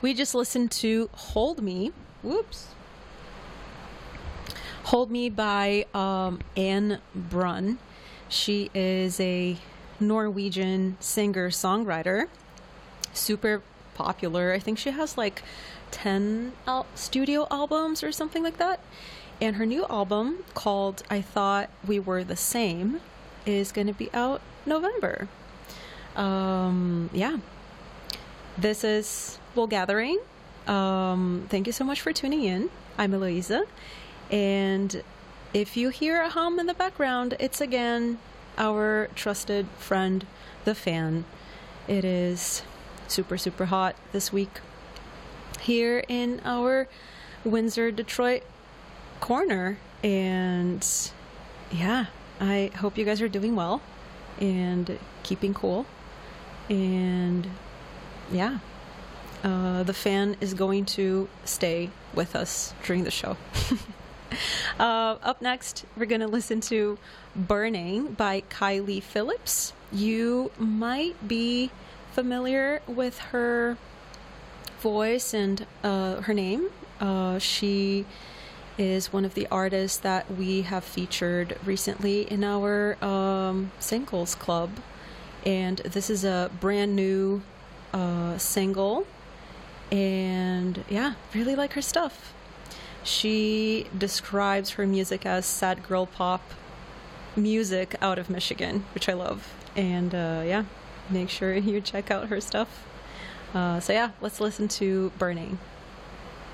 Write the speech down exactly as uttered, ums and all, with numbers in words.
We just listened to Hold Me. Whoops. Hold Me by um, Anne Brunn. She is a Norwegian singer-songwriter. Super popular. I think she has like ten al- studio albums or something like that. And her new album, called I Thought We Were the Same, is going to be out November. Um, yeah. This is Wool Gathering. Um, thank you so much for tuning in. I'm Eloisa. And if you hear a hum in the background, it's again our trusted friend, the fan. It is super, super hot this week here in our Windsor, Detroit corner. And yeah, I hope you guys are doing well and keeping cool. And yeah, uh, the fan is going to stay with us during the show. uh, up next, we're going to listen to Burning by Kylie Phillips. You might be familiar with her voice and uh, her name. Uh, she is one of the artists that we have featured recently in our um, singles club. And this is a brand new uh, single. And yeah, really like her stuff. She describes her music as sad girl pop music out of Michigan, which I love. And uh, yeah, make sure you check out her stuff. Uh, so yeah, let's listen to Burning.